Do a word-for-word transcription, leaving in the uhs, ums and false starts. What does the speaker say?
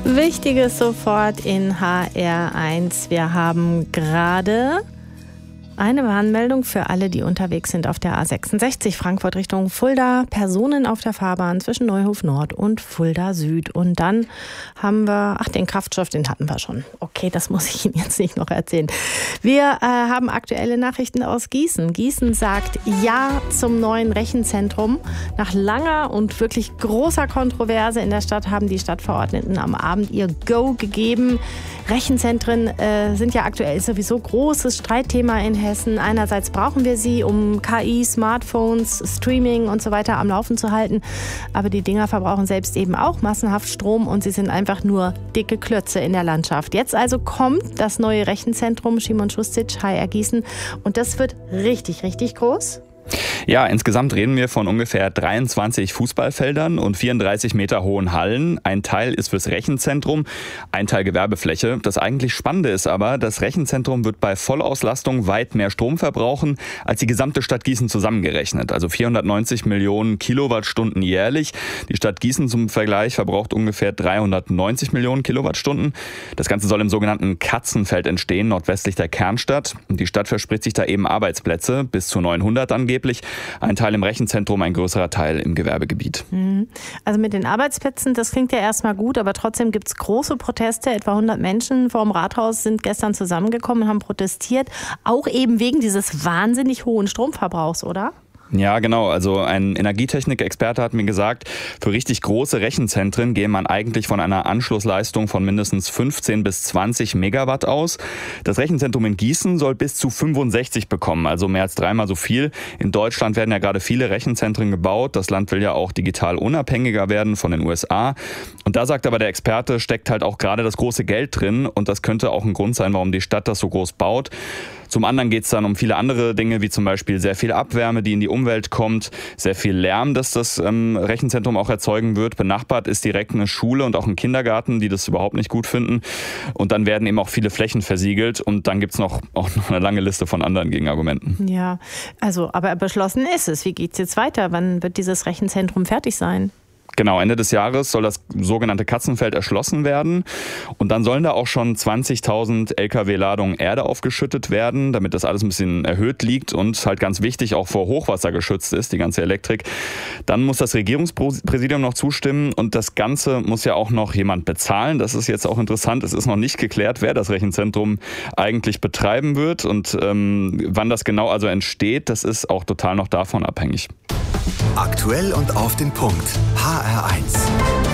Wichtiges sofort in H R eins. Wir haben gerade eine Warnmeldung für alle, die unterwegs sind auf der A sechsundsechzig Frankfurt Richtung Fulda. Personen auf der Fahrbahn zwischen Neuhof Nord und Fulda Süd. Und dann haben wir, ach, den Kraftstoff, den hatten wir schon. Okay, das muss ich Ihnen jetzt nicht noch erzählen. Wir äh, haben aktuelle Nachrichten aus Gießen. Gießen sagt Ja zum neuen Rechenzentrum. Nach langer und wirklich großer Kontroverse in der Stadt haben die Stadtverordneten am Abend ihr Go gegeben. Rechenzentren äh, sind ja aktuell sowieso großes Streitthema in Hessen. Einerseits brauchen wir sie, um K I, Smartphones, Streaming und so weiter am Laufen zu halten. Aber die Dinger verbrauchen selbst eben auch massenhaft Strom und sie sind einfach nur dicke Klötze in der Landschaft. Jetzt also kommt das neue Rechenzentrum Szymon Schuszich, H R Gießen. Und das wird richtig, richtig groß. Ja, insgesamt reden wir von ungefähr dreiundzwanzig Fußballfeldern und vierunddreißig Meter hohen Hallen. Ein Teil ist fürs Rechenzentrum, ein Teil Gewerbefläche. Das eigentlich Spannende ist aber, das Rechenzentrum wird bei Vollauslastung weit mehr Strom verbrauchen als die gesamte Stadt Gießen zusammengerechnet. Also vierhundertneunzig Millionen Kilowattstunden jährlich. Die Stadt Gießen zum Vergleich verbraucht ungefähr dreihundertneunzig Millionen Kilowattstunden. Das Ganze soll im sogenannten Katzenfeld entstehen, nordwestlich der Kernstadt. Und die Stadt verspricht sich da eben Arbeitsplätze, bis zu neunhundert angeblich. Ein Teil im Rechenzentrum, ein größerer Teil im Gewerbegebiet. Also mit den Arbeitsplätzen, das klingt ja erstmal gut, aber trotzdem gibt es große Proteste. Etwa hundert Menschen vor dem Rathaus sind gestern zusammengekommen und haben protestiert. Auch eben wegen dieses wahnsinnig hohen Stromverbrauchs, oder? Ja, genau. Also ein Energietechnik-Experte hat mir gesagt, für richtig große Rechenzentren gehe man eigentlich von einer Anschlussleistung von mindestens fünfzehn bis zwanzig Megawatt aus. Das Rechenzentrum in Gießen soll bis zu fünfundsechzig bekommen, also mehr als dreimal so viel. In Deutschland werden ja gerade viele Rechenzentren gebaut. Das Land will ja auch digital unabhängiger werden von den U S A. Und da sagt aber der Experte, steckt halt auch gerade das große Geld drin. Und das könnte auch ein Grund sein, warum die Stadt das so groß baut. Zum anderen geht es dann um viele andere Dinge, wie zum Beispiel sehr viel Abwärme, die in die Umwelt kommt, sehr viel Lärm, das das ähm, Rechenzentrum auch erzeugen wird. Benachbart ist direkt eine Schule und auch ein Kindergarten, die das überhaupt nicht gut finden. Und dann werden eben auch viele Flächen versiegelt. Und dann gibt es noch, auch noch eine lange Liste von anderen Gegenargumenten. Ja, also aber beschlossen ist es. Wie geht es jetzt weiter? Wann wird dieses Rechenzentrum fertig sein? Genau, Ende des Jahres soll das sogenannte Katzenfeld erschlossen werden und dann sollen da auch schon zwanzigtausend L K W-Ladungen Erde aufgeschüttet werden, damit das alles ein bisschen erhöht liegt und halt ganz wichtig auch vor Hochwasser geschützt ist, die ganze Elektrik. Dann muss das Regierungspräsidium noch zustimmen und das Ganze muss ja auch noch jemand bezahlen. Das ist jetzt auch interessant, es ist noch nicht geklärt, wer das Rechenzentrum eigentlich betreiben wird und ähm, wann das genau also entsteht, das ist auch total noch davon abhängig. Aktuell und auf den Punkt. H R eins.